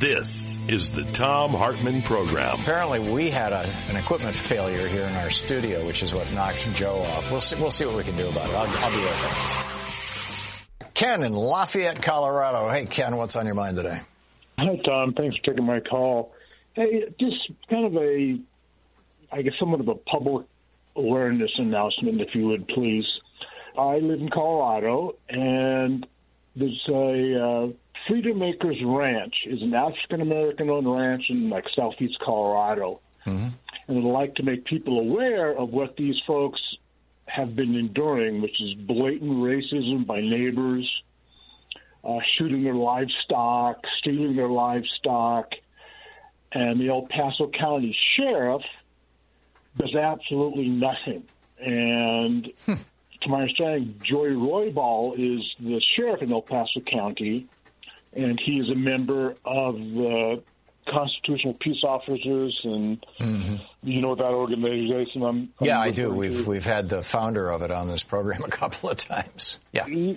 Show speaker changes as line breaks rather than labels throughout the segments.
This is the Thom Hartmann Program.
Apparently, we had an equipment failure here in our studio, which is what knocked Joe off. We'll see what we can do about it. I'll be right back. Ken in Lafayette, Colorado. Hey, Ken, what's on your mind today?
Hi, Tom. Thanks for taking my call. Hey, just kind of somewhat of a public awareness announcement, if you would, please. I live in Colorado, and there's a Freedom Acres Ranch is an African-American-owned ranch in, southeast Colorado. Mm-hmm. And I'd like to make people aware of what these folks have been enduring, which is blatant racism by neighbors, shooting their livestock, stealing their livestock. And the El Paso County Sheriff does absolutely nothing. And to my understanding, Joy Roybal is the sheriff in El Paso County, and he is a member of the Constitutional Peace Officers, and you know that organization.
I do. We've had the founder of it on this program a couple of times. Yeah,
and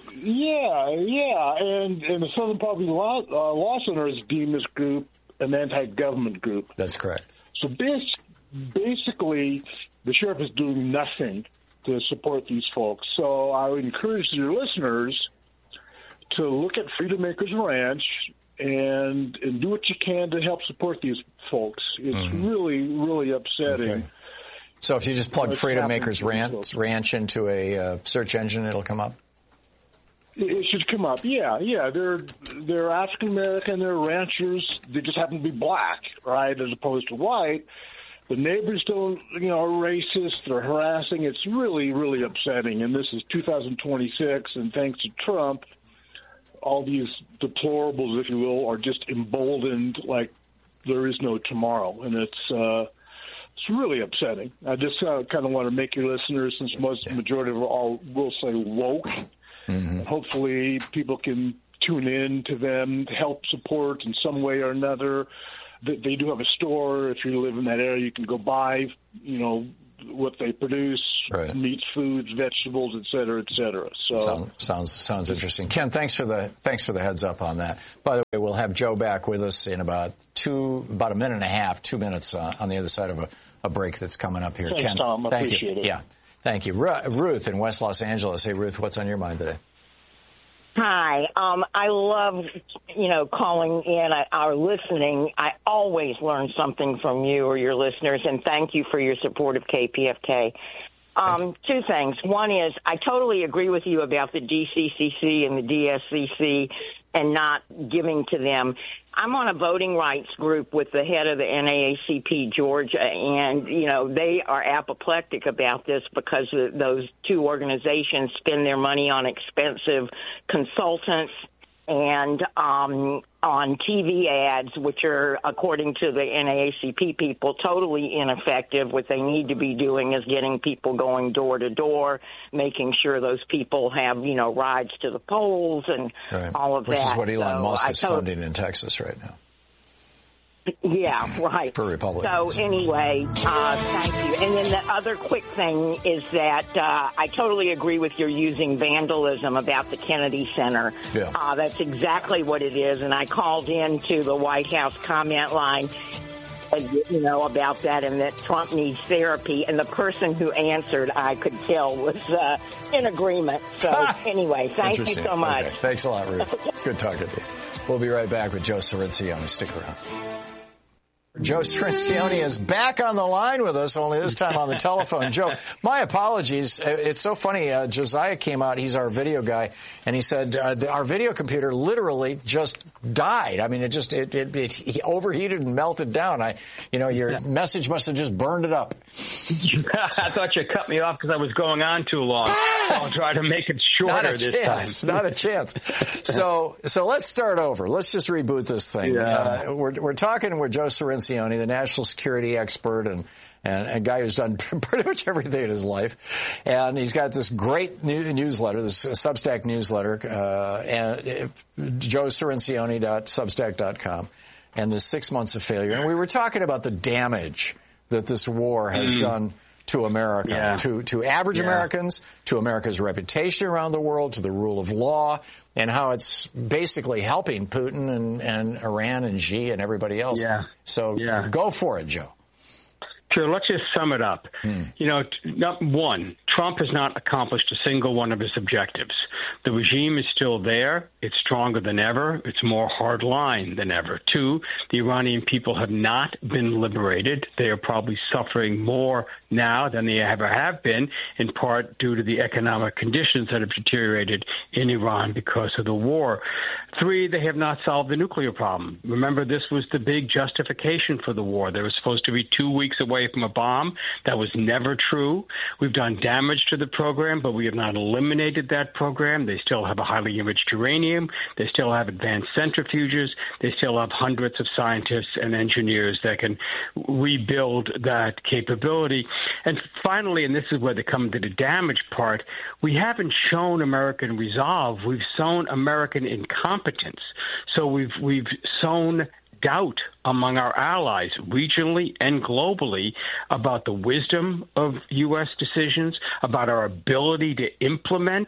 the Southern Poverty Law Center has deemed this group an anti-government group.
That's correct.
So basically, the sheriff is doing nothing to support these folks. So I would encourage your listeners to look at Freedom Acres Ranch and do what you can to help support these folks. It's really, really upsetting. Okay.
So if you just plug Freedom Acres Ranch into a search engine, it'll come up?
It should come up, yeah. They're African-American, they're ranchers. They just happen to be black, right, as opposed to white. The neighbors don't, are racist. They're harassing. It's really, really upsetting. And this is 2026, and thanks to Trump, all these deplorables, if you will, are just emboldened like there is no tomorrow. And it's really upsetting. I just kind of want to make your listeners, since majority of all will say woke, and hopefully people can tune in to them, help support in some way or another. They do have a store. If you live in that area, you can go buy, what they produce, right. Meats, foods, vegetables, et cetera, et cetera. So
sounds interesting. Ken, thanks for the heads up on that. By the way, we'll have Joe back with us in about a minute and a half, 2 minutes on the other side of a break that's coming up here.
Thanks,
Ken,
Tom. I appreciate it.
Yeah, thank you. Ruth in West Los Angeles. Hey, Ruth, what's on your mind today?
Hi. I love, calling in or listening. I always learn something from you or your listeners, and thank you for your support of KPFK. Two things. One is I totally agree with you about the DCCC and the DSCC and not giving to them. I'm on a voting rights group with the head of the NAACP, Georgia, and, they are apoplectic about this because those two organizations spend their money on expensive consultants and on TV ads, which are, according to the NAACP people, totally ineffective. What they need to be doing is getting people going door to door, making sure those people have, rides to the polls and all of that.
Which is what Elon Musk is funding in Texas right now.
Yeah, right.
For Republicans.
So anyway, thank you. And then the other quick thing is that I totally agree with your using vandalism about the Kennedy Center. Yeah. That's exactly what it is. And I called into the White House comment line, about that and that Trump needs therapy. And the person who answered, I could tell, was in agreement. So anyway, thank you so much.
Okay. Thanks a lot, Ruth. Good talking to you. We'll be right back with Joe Cirincione. Stick around. Joe Cirincione is back on the line with us, only this time on the telephone. Joe, my apologies. It's so funny. Josiah came out. He's our video guy, and he said our video computer literally just died. I mean, it overheated and melted down. Your message must have just burned it up.
I thought you cut me off because I was going on too long. I'll try to make it shorter this time.
Not a chance. So let's start over. Let's just reboot this thing. Yeah. We're talking with Joe Cirincione, the national security expert and a guy who's done pretty much everything in his life. And he's got this great newsletter, this Substack newsletter, joecirincione.substack.com, and the 6 months of failure. And we were talking about the damage that this war has done to to America, to average Americans, to America's reputation around the world, to the rule of law, and how it's basically helping Putin and Iran and Xi and everybody else. So go for it, Joe.
Sure, let's just sum it up. You know, one, Trump has not accomplished a single one of his objectives. The regime is still there. It's stronger than ever. It's more hardline than ever. Two, the Iranian people have not been liberated. They are probably suffering more now than they ever have been, in part due to the economic conditions that have deteriorated in Iran because of the war. Three, they have not solved the nuclear problem. Remember, this was the big justification for the war. They were supposed to be 2 weeks away from a bomb. That was never true. We've done damage to the program, but we have not eliminated that program. They still have a highly enriched uranium. They still have advanced centrifuges. They still have hundreds of scientists and engineers that can rebuild that capability. And finally, and this is where they come to the damage part, we haven't shown American resolve. We've shown American incompetence. So we've sown doubt among our allies regionally and globally about the wisdom of U.S. decisions, about our ability to implement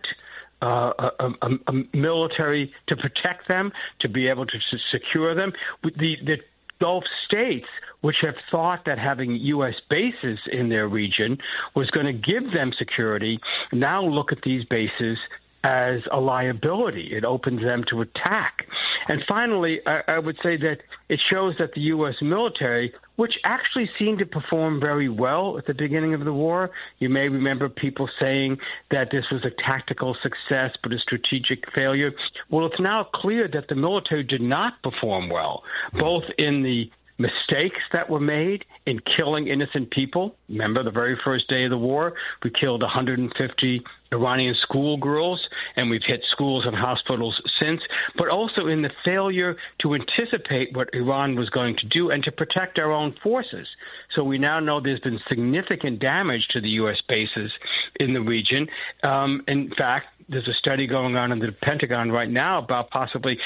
a military to protect them, to be able to secure them. The Gulf states, which have thought that having U.S. bases in their region was going to give them security, now look at these bases as a liability. It opens them to attack. And finally, I would say that it shows that the U.S. military, which actually seemed to perform very well at the beginning of the war, you may remember people saying that this was a tactical success but a strategic failure. Well, it's now clear that the military did not perform well, both in the mistakes that were made in killing innocent people. Remember, the very first day of the war, we killed 150 Iranian schoolgirls, and we've hit schools and hospitals since, but also in the failure to anticipate what Iran was going to do and to protect our own forces. So we now know there's been significant damage to the U.S. bases in the region. In fact, there's a study going on in the Pentagon right now about possibly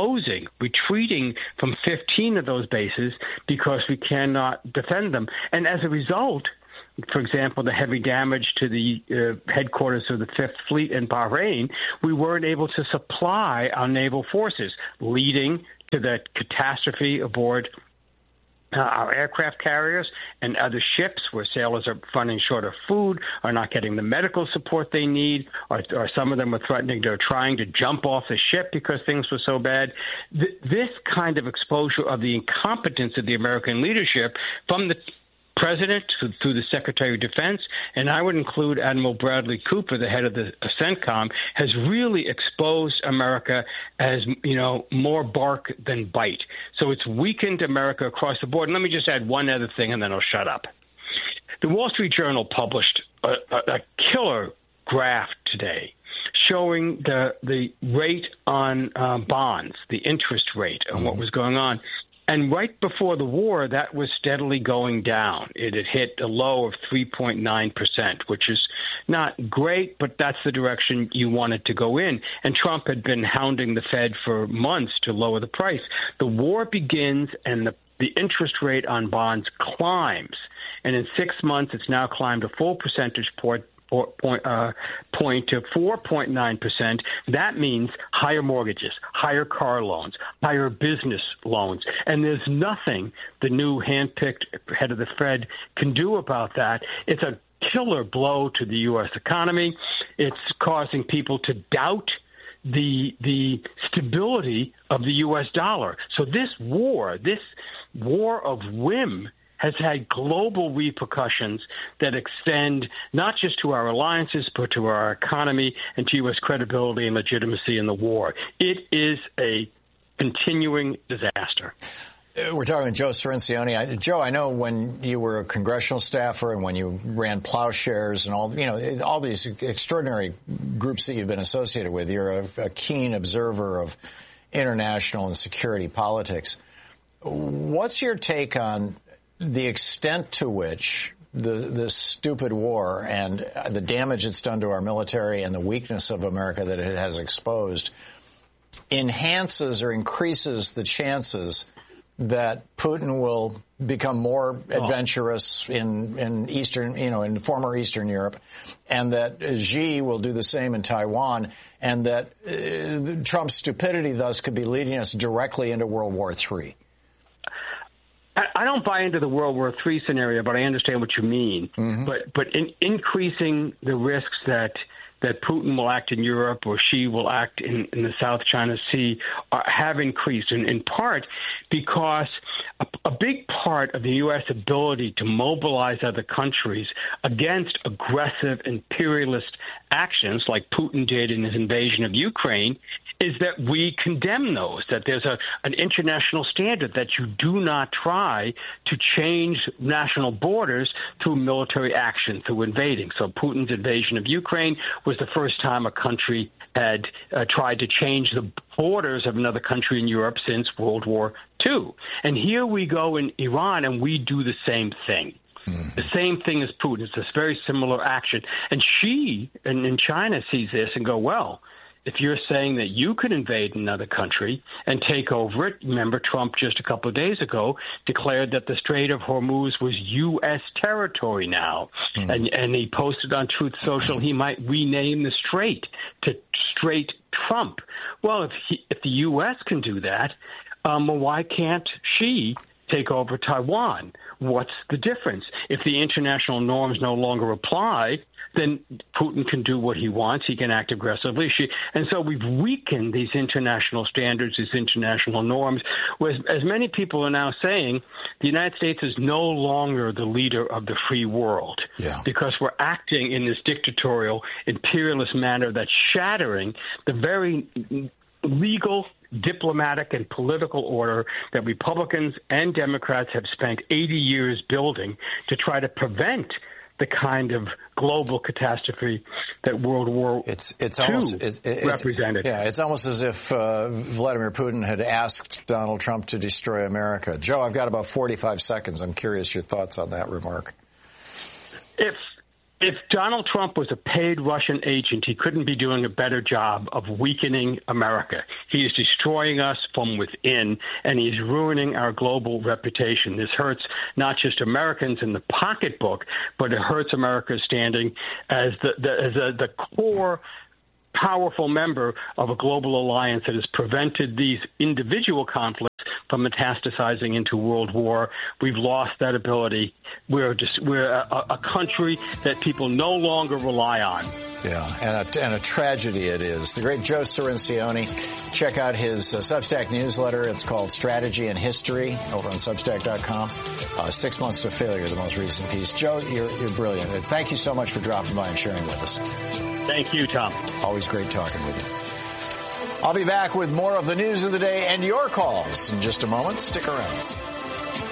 retreating from 15 of those bases because we cannot defend them. And as a result, for example, the heavy damage to the headquarters of the Fifth Fleet in Bahrain, we weren't able to supply our naval forces, leading to the catastrophe aboard our aircraft carriers and other ships where sailors are running short of food, are not getting the medical support they need, or some of them are trying to jump off the ship because things were so bad. This kind of exposure of the incompetence of the American leadership from the President through the Secretary of Defense, and I would include Admiral Bradley Cooper, the head of the CENTCOM, has really exposed America as, more bark than bite. So it's weakened America across the board. And let me just add one other thing, and then I'll shut up. The Wall Street Journal published a killer graph today showing the rate on bonds, the interest rate, and what was going on. And right before the war, that was steadily going down. It had hit a low of 3.9%, which is not great, but that's the direction you wanted to go in. And Trump had been hounding the Fed for months to lower the price. The war begins, and the interest rate on bonds climbs. And in 6 months, it's now climbed a full percentage point to 4.9%. That means higher mortgages, higher car loans, higher business loans. And there's nothing the new hand-picked head of the Fed can do about that. It's a killer blow to the U.S. economy. It's causing people to doubt the stability of the U.S. dollar. So this war of whim has had global repercussions that extend not just to our alliances, but to our economy and to U.S. credibility and legitimacy in the war. It is a continuing disaster.
We're talking with Joe Cirincione. Joe, I know when you were a congressional staffer and when you ran Plowshares and all these extraordinary groups that you've been associated with, you're a keen observer of international and security politics. What's your take on the extent to which this stupid war and the damage it's done to our military and the weakness of America that it has exposed enhances or increases the chances that Putin will become more adventurous in Eastern, in former Eastern Europe, and that Xi will do the same in Taiwan, and that Trump's stupidity thus could be leading us directly into World War III?
I don't buy into the World War III scenario, but I understand what you mean. Mm-hmm. But in increasing the risks that Putin will act in Europe or Xi will act in the South China Sea have increased, in part because a big part of the U.S. ability to mobilize other countries against aggressive imperialist actions like Putin did in his invasion of Ukraine is that we condemn those, that there's an international standard that you do not try to change national borders through military action, through invading. So Putin's invasion of Ukraine was the first time a country had tried to change the borders of another country in Europe since World War II. And here we go in Iran, and we do the same thing. The same thing as Putin. It's this very similar action. And Xi in China sees this and go, well, if you're saying that you could invade another country and take over it, remember Trump just a couple of days ago declared that the Strait of Hormuz was U.S. territory now. And he posted on Truth Social he might rename the strait to Strait Trump. Well, if the U.S. can do that, why can't Xi take over Taiwan? What's the difference? If the international norms no longer apply, then Putin can do what he wants. He can act aggressively. And so we've weakened these international standards, these international norms. Whereas, as many people are now saying, the United States is no longer the leader of the free world because we're acting in this dictatorial, imperialist manner that's shattering the very legal, diplomatic, and political order that Republicans and Democrats have spent 80 years building to try to prevent the kind of global catastrophe that World War II represented.
Yeah, it's almost as if Vladimir Putin had asked Donald Trump to destroy America. Joe, I've got about 45 seconds. I'm curious your thoughts on that remark.
If Donald Trump was a paid Russian agent, he couldn't be doing a better job of weakening America. He is destroying us from within, and he's ruining our global reputation. This hurts not just Americans in the pocketbook, but it hurts America's standing as the core powerful member of a global alliance that has prevented these individual conflicts from metastasizing into world war. We've lost that ability. We're a country that people no longer rely on.
Yeah, and a tragedy it is. The great Joe Cirincione. Check out his Substack newsletter. It's called Strategy and History over on Substack.com. 6 Months to Failure, the most recent piece. Joe, you're brilliant. Thank you so much for dropping by and sharing with us.
Thank you, Tom.
Always great talking with you. I'll be back with more of the news of the day and your calls in just a moment. Stick around.